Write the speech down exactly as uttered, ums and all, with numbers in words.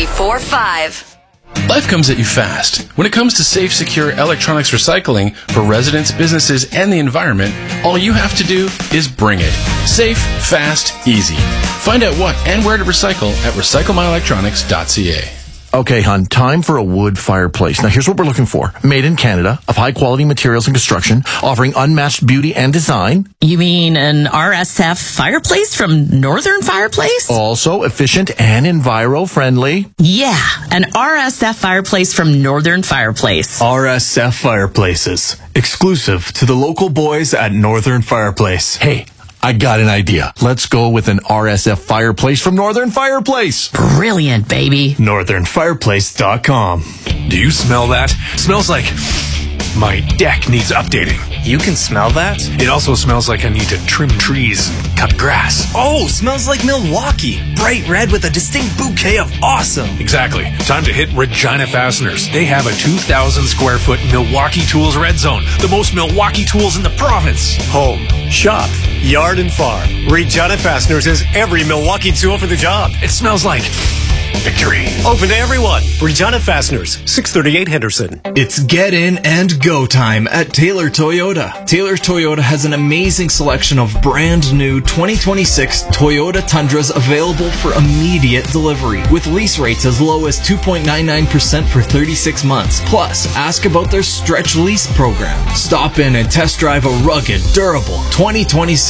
ninety-four point five. Life comes at you fast. When it comes to safe, secure electronics recycling for residents, businesses, and the environment, all you have to do is bring it. Safe, fast, easy. Find out what and where to recycle at recycle my electronics dot c a. Okay, hon, time for a wood fireplace. Now, here's what we're looking for. Made in Canada, of high-quality materials and construction, offering unmatched beauty and design. You mean an R S F fireplace from Northern Fireplace? Also efficient and enviro-friendly. Yeah, an R S F fireplace from Northern Fireplace. R S F Fireplaces. Exclusive to the local boys at Northern Fireplace. Hey, I got an idea. Let's go with an R S F fireplace from Northern Fireplace. Brilliant, baby. northern fireplace dot com. Do you smell that? Smells like my deck needs updating. You can smell that? It also smells like I need to trim trees and cut grass. Oh, smells like Milwaukee. Bright red with a distinct bouquet of awesome. Exactly. Time to hit Regina Fasteners. They have a two thousand square foot Milwaukee Tools Red Zone. The most Milwaukee tools in the province. Home, shop, yard, and farm. Regina Fasteners has every Milwaukee tool for the job. It smells like victory. Open to everyone. Regina Fasteners, six thirty-eight Henderson. It's get in and go time at Taylor Toyota. Taylor Toyota has an amazing selection of brand new twenty twenty-six Toyota Tundras available for immediate delivery with lease rates as low as two point nine nine percent for thirty-six months. Plus, ask about their stretch lease program. Stop in and test drive a rugged, durable twenty twenty-six